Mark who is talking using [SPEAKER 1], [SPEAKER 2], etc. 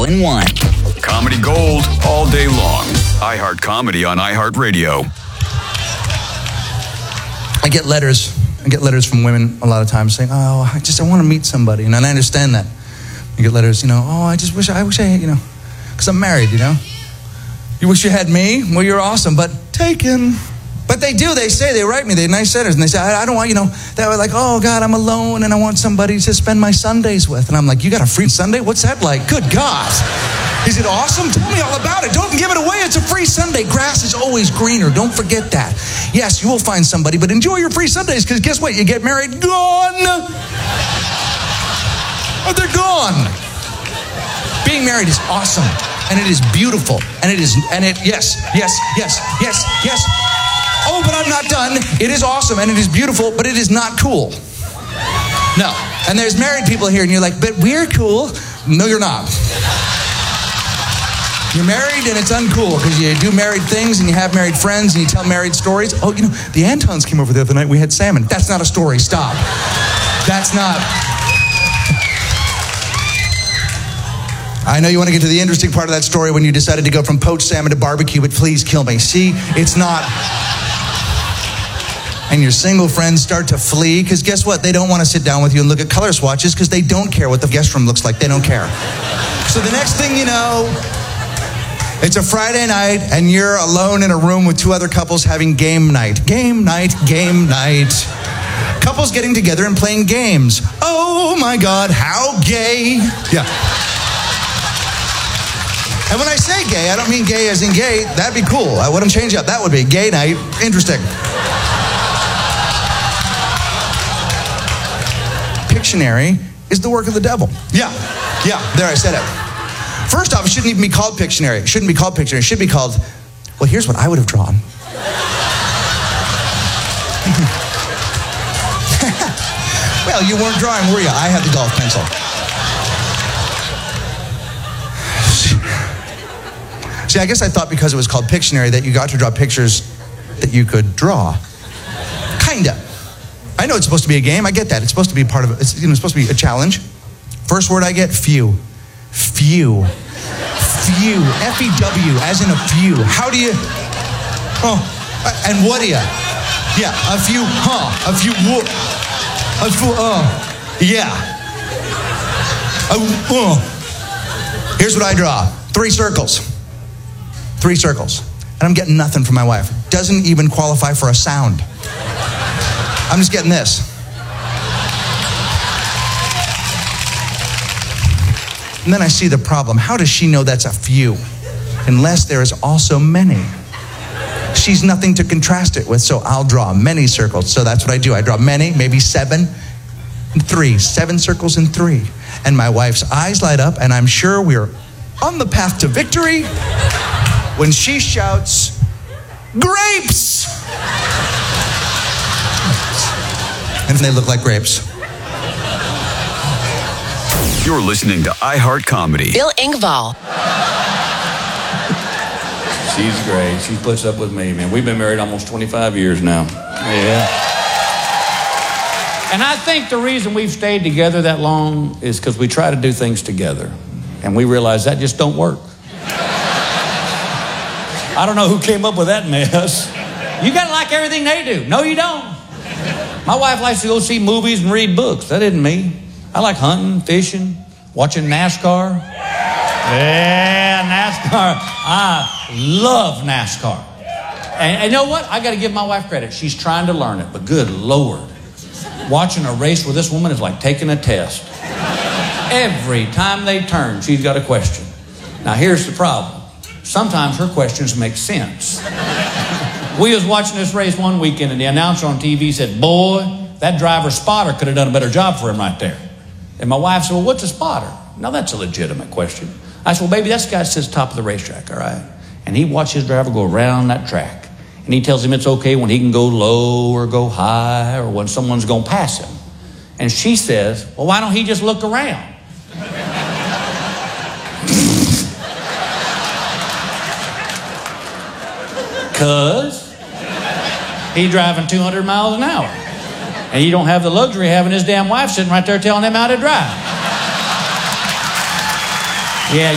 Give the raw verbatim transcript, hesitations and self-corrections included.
[SPEAKER 1] In one.
[SPEAKER 2] Comedy gold all day long. iHeart Comedy on iHeartRadio.
[SPEAKER 3] I get letters. I get letters from women a lot of times saying, "Oh, I just I want to meet somebody," and I understand that. You get letters, you know, "Oh, I just wish I wish I you know, because I'm married, you know. You wish you had me? Well, you're awesome, but taken." But they do. They say, they write me. They're nice letters, and they say, I, I don't want, you know, they were like, "Oh God, I'm alone, and I want somebody to spend my Sundays with." And I'm like, "You got a free Sunday? What's that like? Good God. Is it awesome? Tell me all about it. Don't give it away. It's a free Sunday. Grass is always greener. Don't forget that. Yes, you will find somebody, but enjoy your free Sundays, because guess what? You get married, gone. Oh, they're gone. Being married is awesome, and it is beautiful, and it is, and it, yes, yes, yes, yes, yes. Oh, but I'm not done. It is awesome, and it is beautiful, but it is not cool. No. And there's married people here, and you're like, "But we're cool." No, you're not. You're married and it's uncool because you do married things and you have married friends and you tell married stories. "Oh, you know, the Antons came over the other night. We had salmon." That's not a story. Stop. That's not. I know you want to get to the interesting part of that story when you decided to go from poached salmon to barbecue, but please kill me. See, it's not. And your single friends start to flee because guess what? They don't want to sit down with you and look at color swatches because they don't care what the guest room looks like. They don't care. So the next thing you know, it's a Friday night, and you're alone in a room with two other couples having game night. Game night, game night. Couples getting together and playing games. Oh my God, how gay. Yeah. And when I say gay, I don't mean gay as in gay. That'd be cool. I wouldn't change up. That would be gay night. Interesting. Pictionary is the work of the devil. Yeah, yeah, there, I said it. First off, it shouldn't even be called Pictionary. It shouldn't be called Pictionary. It should be called, well, here's what I would have drawn. Well, you weren't drawing, were you? I had the golf pencil. See, I guess I thought because it was called Pictionary that you got to draw pictures that you could draw. Kinda. I know it's supposed to be a game. I get that. It's supposed to be part of it. It's, you know, it's supposed to be a challenge. First word I get, few. Few. Few. F E W, as in a few. How do you... Oh, and what do you... Yeah, a few, huh? A few, whoop. A few, uh. Yeah. A, uh. Here's what I draw. Three circles. Three circles. And I'm getting nothing from my wife. Doesn't even qualify for a sound. I'm just getting this. And then I see the problem. How does she know that's a few? Unless there is also many. She's nothing to contrast it with, so I'll draw many circles. So that's what I do. I draw many, maybe seven, and three. Seven circles and three. And my wife's eyes light up, and I'm sure we're on the path to victory when she shouts, "Grapes!" And they look like grapes.
[SPEAKER 2] You're listening to iHeart Comedy.
[SPEAKER 4] Bill Engvall.
[SPEAKER 5] She's great. She puts up with me, man. We've been married almost twenty-five years now. Yeah. And I think the reason we've stayed together that long is because we try to do things together. And we realize that just don't work. I don't know who came up with that mess. You got to like everything they do. No, you don't. My wife likes to go see movies and read books. That isn't me. I like hunting, fishing, watching NASCAR. Yeah, NASCAR. I love NASCAR. And, and you know what? I got to give my wife credit. She's trying to learn it, but good Lord. Watching a race with this woman is like taking a test. Every time they turn, she's got a question. Now, here's the problem. Sometimes her questions make sense. We was watching this race one weekend, and the announcer on T V said, "Boy, that driver's spotter could have done a better job for him right there." And my wife said, "Well, what's a spotter?" Now, that's a legitimate question. I said, "Well, baby, that's the guy that sits top of the racetrack, all right? And he watches his driver go around that track. And he tells him it's okay when he can go low or go high or when someone's going to pass him." And she says, "Well, why don't he just look around?" Because he's driving two hundred miles an hour. And you don't have the luxury of having his damn wife sitting right there telling him how to drive. Yeah.